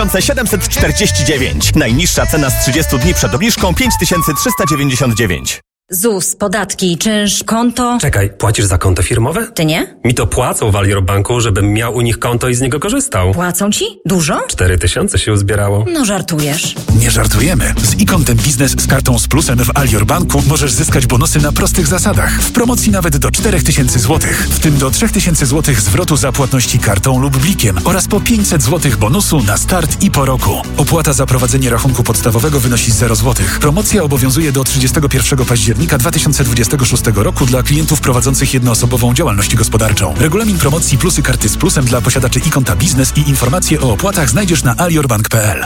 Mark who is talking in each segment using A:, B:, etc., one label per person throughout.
A: 749. Najniższa cena z 30 dni przed obniżką 5399.
B: ZUS, podatki, czynsz, konto.
C: Czekaj, płacisz za konto firmowe?
B: Ty nie?
C: Mi to płacą w Alior Banku, żebym miał u nich konto i z niego korzystał.
B: Płacą ci? Dużo?
C: 4000 się uzbierało.
B: No żartujesz.
D: Nie żartujemy. Z e-kontem biznes z kartą z plusem w Alior Banku możesz zyskać bonusy na prostych zasadach. W promocji nawet do 4000 zł. W tym do 3000 zł zwrotu za płatności kartą lub blikiem oraz po 500 zł bonusu na start i po roku. Opłata za prowadzenie rachunku podstawowego wynosi 0 zł. Promocja obowiązuje do 31 października 2026 roku dla klientów prowadzących jednoosobową działalność gospodarczą. Regulamin promocji plusy karty z plusem dla posiadaczy e-konta biznes i informacje o opłatach znajdziesz na aliorbank.pl.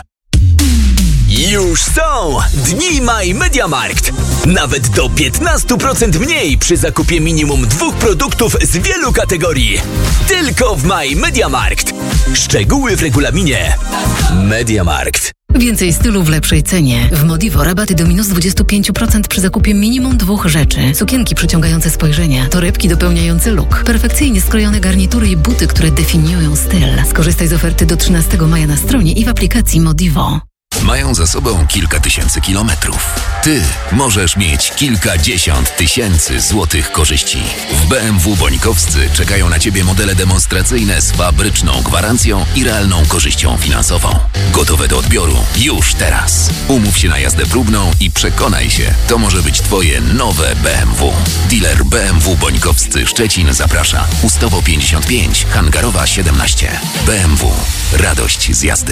E: Już są dni My MediaMarkt. Nawet do 15% mniej przy zakupie minimum 2 produktów z wielu kategorii. Tylko w My MediaMarkt. Szczegóły w regulaminie. MediaMarkt.
F: Więcej stylu w lepszej cenie. W Modivo rabaty do minus 25% przy zakupie minimum 2 rzeczy. Sukienki przyciągające spojrzenia, torebki dopełniające look, perfekcyjnie skrojone garnitury i buty, które definiują styl. Skorzystaj z oferty do 13 maja na stronie i w aplikacji Modivo.
G: Mają za sobą kilka tysięcy kilometrów. Ty możesz mieć kilkadziesiąt tysięcy złotych korzyści. W BMW Bońkowscy czekają na Ciebie modele demonstracyjne z fabryczną gwarancją i realną korzyścią finansową. Gotowe do odbioru już teraz. Umów się na jazdę próbną i przekonaj się, to może być Twoje nowe BMW. Dealer BMW Bońkowscy Szczecin zaprasza. Ustowo 55, Hangarowa 17. BMW. Radość z jazdy.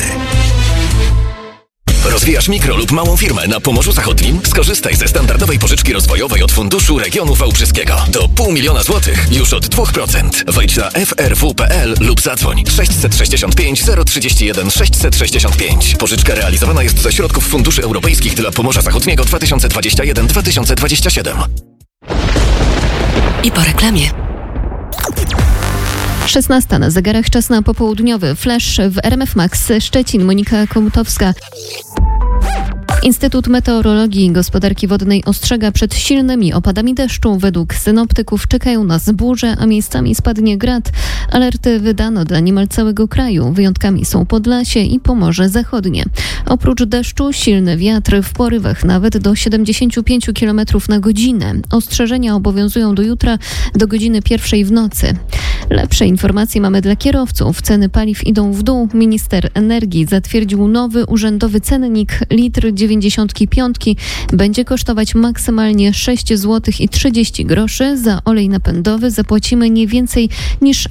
H: Rozwijasz mikro lub małą firmę na Pomorzu Zachodnim? Skorzystaj ze standardowej pożyczki rozwojowej od Funduszu Regionu Wałbrzyskiego. Do 500 000 złotych już od 2%. Wejdź na frw.pl lub zadzwoń 665 031 665. Pożyczka realizowana jest ze środków funduszy europejskich dla Pomorza Zachodniego 2021-2027.
F: I po reklamie.
I: 16 na zegarach, czas na popołudniowy flash w RMF Max Szczecin. Monika Kołtowska. Instytut Meteorologii i Gospodarki Wodnej ostrzega przed silnymi opadami deszczu. Według synoptyków czekają nas burze, a miejscami spadnie grad. Alerty wydano dla niemal całego kraju. Wyjątkami są Podlasie i Pomorze Zachodnie. Oprócz deszczu silny wiatr w porywach nawet do 75 km na godzinę. Ostrzeżenia obowiązują do jutra do godziny 1 w nocy. Lepsze informacje mamy dla kierowców. Ceny paliw idą w dół. Minister energii zatwierdził nowy urzędowy cennik. Litr 95 będzie kosztować maksymalnie 6 zł i 30 groszy. Za olej napędowy zapłacimy nie więcej niż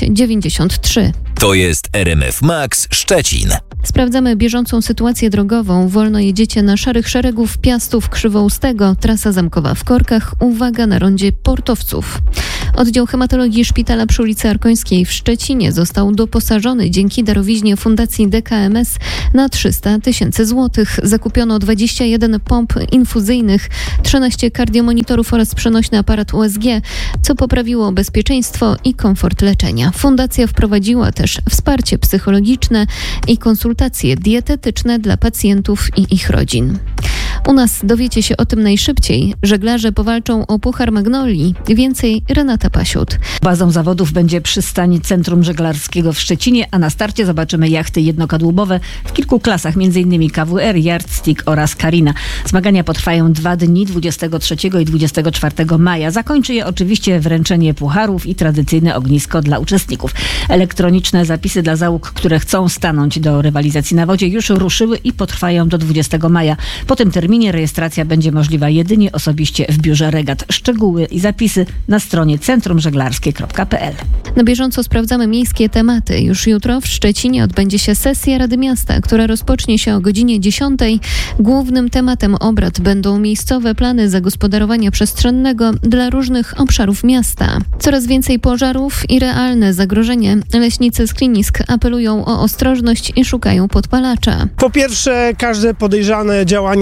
I: 6,93.
E: To jest RMF Max Szczecin.
I: Sprawdzamy bieżącą sytuację drogową. Wolno jedziecie na Szarych Szeregów, Piastów, Krzywoustego, trasa zamkowa w Korkach. Uwaga na rondzie Portowców. Oddział hematologii Szpitala przy ulicy Arkońskiej w Szczecinie został doposażony dzięki darowiźnie Fundacji DKMS na 300 000 złotych. Zakupiono 21 pomp infuzyjnych, 13 kardiomonitorów oraz przenośny aparat USG, co poprawiło bezpieczeństwo i komfort leczenia. Fundacja wprowadziła też wsparcie psychologiczne i konsultacje dietetyczne dla pacjentów i ich rodzin. U nas dowiecie się o tym najszybciej. Żeglarze powalczą o Puchar Magnolii. Więcej Renata Pasiut.
J: Bazą zawodów będzie przystań Centrum Żeglarskiego w Szczecinie, a na starcie zobaczymy jachty jednokadłubowe w kilku klasach, m.in. KWR, Yardstick oraz Carina. Zmagania potrwają 2 dni, 23 i 24 maja. Zakończy je oczywiście wręczenie pucharów i tradycyjne ognisko dla uczestników. Elektroniczne zapisy dla załóg, które chcą stanąć do rywalizacji na wodzie, już ruszyły i potrwają do 20 maja. Po tym terminie rejestracja będzie możliwa jedynie osobiście w biurze regat. Szczegóły i zapisy na stronie centrumżeglarskie.pl.
I: Na bieżąco sprawdzamy miejskie tematy. Już jutro w Szczecinie odbędzie się sesja Rady Miasta, która rozpocznie się o godzinie 10. Głównym tematem obrad będą miejscowe plany zagospodarowania przestrzennego dla różnych obszarów miasta. Coraz więcej pożarów i realne zagrożenie. Leśnicy z Klinisk apelują o ostrożność i szukają podpalacza.
K: Po pierwsze, każde podejrzane działanie należy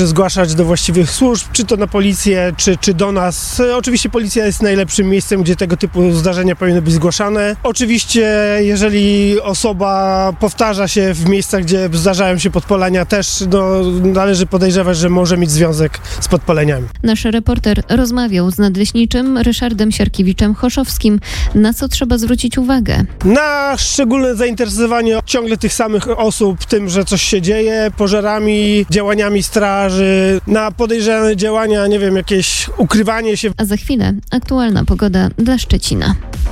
K: należy zgłaszać do właściwych służb, czy to na policję, czy do nas. Oczywiście policja jest najlepszym miejscem, gdzie tego typu zdarzenia powinny być zgłaszane. Oczywiście, jeżeli osoba powtarza się w miejscach, gdzie zdarzają się podpalenia, też należy podejrzewać, że może mieć związek z podpaleniami.
I: Nasz reporter rozmawiał z nadleśniczym Ryszardem Siarkiewiczem-Choszowskim. Na co trzeba zwrócić uwagę?
K: Na szczególne zainteresowanie ciągle tych samych osób tym, że coś się dzieje, pożarami, działaniami straży, na podejrzane działania, nie wiem, jakieś ukrywanie się.
I: A za chwilę aktualna pogoda dla Szczecina.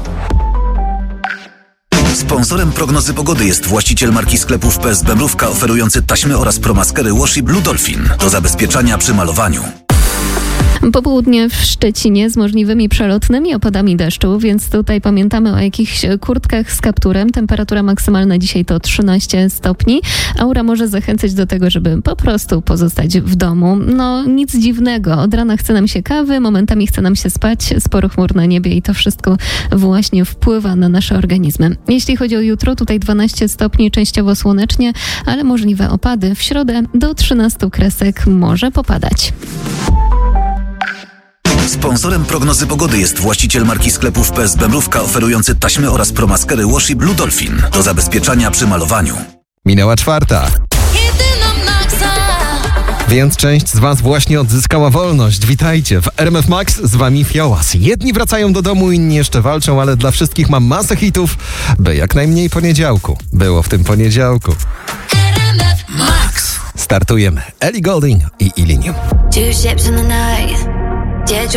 L: Sponsorem prognozy pogody jest właściciel marki sklepów PSB Mrówka, oferujący taśmy oraz promaskery Washi Blue Dolphin do zabezpieczania przy malowaniu.
I: Popołudnie w Szczecinie z możliwymi przelotnymi opadami deszczu, więc tutaj pamiętamy o jakichś kurtkach z kapturem. Temperatura maksymalna dzisiaj to 13 stopni. Aura może zachęcać do tego, żeby po prostu pozostać w domu. No nic dziwnego. Od rana chce nam się kawy, momentami chce nam się spać, sporo chmur na niebie i to wszystko właśnie wpływa na nasze organizmy. Jeśli chodzi o jutro, tutaj 12 stopni, częściowo słonecznie, ale możliwe opady. W środę do 13 kresek może popadać.
L: Sponsorem prognozy pogody jest właściciel marki sklepów PSB Mrówka, oferujący taśmy oraz promaskery Washi Blue Dolphin do zabezpieczania przy malowaniu.
M: Minęła 4. Więc część z Was właśnie odzyskała wolność. Witajcie w RMF Max, z Wami Fiołas. Jedni wracają do domu, inni jeszcze walczą, ale dla wszystkich mam masę hitów, by jak najmniej poniedziałku było w tym poniedziałku.
N: RMF Max.
M: Startujemy. Ellie Goulding i Illenium.